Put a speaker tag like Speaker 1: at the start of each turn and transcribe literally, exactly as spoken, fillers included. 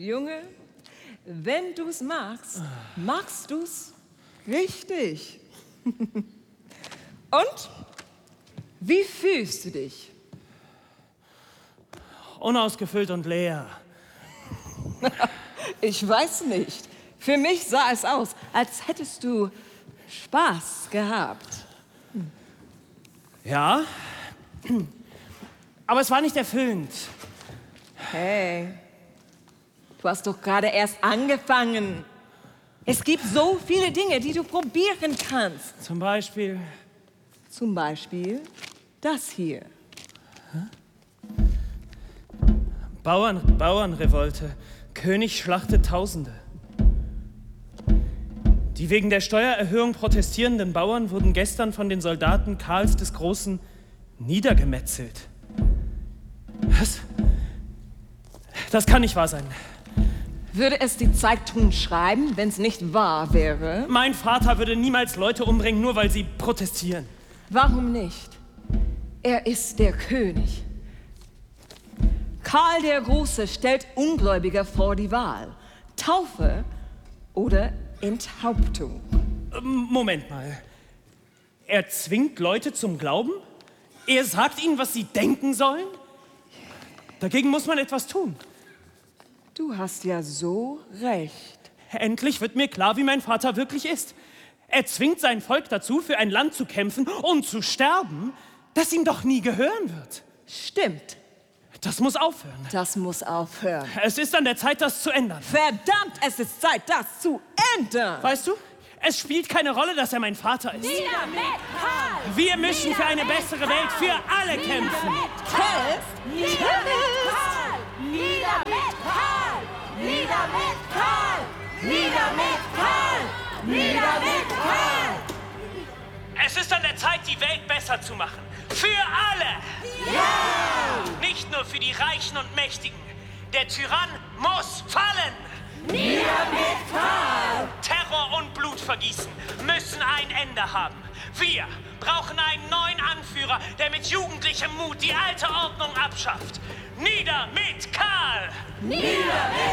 Speaker 1: Junge, wenn du's magst, machst du's richtig. Und? Wie fühlst du dich?
Speaker 2: Unausgefüllt und leer.
Speaker 1: Ich weiß nicht. Für mich sah es aus, als hättest du Spaß gehabt.
Speaker 2: Ja, aber es war nicht erfüllend.
Speaker 1: Hey, du hast doch gerade erst angefangen. Es gibt so viele Dinge, die du probieren kannst.
Speaker 2: Zum Beispiel?
Speaker 1: Zum Beispiel das hier.
Speaker 2: Bauern, Bauernrevolte. König schlachtet Tausende. Die wegen der Steuererhöhung protestierenden Bauern wurden gestern von den Soldaten Karls des Großen niedergemetzelt. Was? Das kann nicht wahr sein.
Speaker 1: Würde es die Zeitung schreiben, wenn es nicht wahr wäre?
Speaker 2: Mein Vater würde niemals Leute umbringen, nur weil sie protestieren.
Speaker 1: Warum nicht? Er ist der König. Karl der Große stellt Ungläubige vor die Wahl. Taufe oder Enthauptung.
Speaker 2: Moment mal. Er zwingt Leute zum Glauben? Er sagt ihnen, was sie denken sollen? Dagegen muss man etwas tun.
Speaker 1: Du hast ja so recht.
Speaker 2: Endlich wird mir klar, wie mein Vater wirklich ist. Er zwingt sein Volk dazu, für ein Land zu kämpfen und zu sterben, das ihm doch nie gehören wird.
Speaker 1: Stimmt.
Speaker 2: Das muss aufhören.
Speaker 1: Das muss aufhören.
Speaker 2: Es ist an der Zeit, das zu ändern.
Speaker 1: Verdammt, es ist Zeit, das zu ändern.
Speaker 2: Weißt du, es spielt keine Rolle, dass er mein Vater ist.
Speaker 3: Nieder mit Karl!
Speaker 2: Wir müssen
Speaker 3: Nieder
Speaker 2: für eine
Speaker 3: mit
Speaker 2: bessere
Speaker 3: Karl!
Speaker 2: Welt für alle
Speaker 3: Nieder
Speaker 2: kämpfen.
Speaker 3: mit Karl! Nieder mit Karl! Nieder mit Karl! Nieder mit Karl! Nieder mit Karl! Nieder mit Karl!
Speaker 2: Es ist an der Zeit, die Welt besser zu machen. Für alle!
Speaker 3: Ja!
Speaker 2: Nicht nur für die Reichen und Mächtigen. Der Tyrann muss fallen!
Speaker 3: Nieder mit Karl!
Speaker 2: Terror und Blutvergießen müssen ein Ende haben. Wir brauchen einen neuen Anführer, der mit jugendlichem Mut die alte Ordnung abschafft. Nieder mit Karl!
Speaker 3: Nieder mit